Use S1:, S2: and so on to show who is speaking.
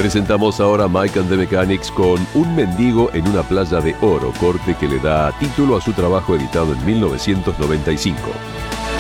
S1: Presentamos ahora a Mike and the Mechanics con Un mendigo en una playa de oro, corte que le da título a su trabajo editado en 1995.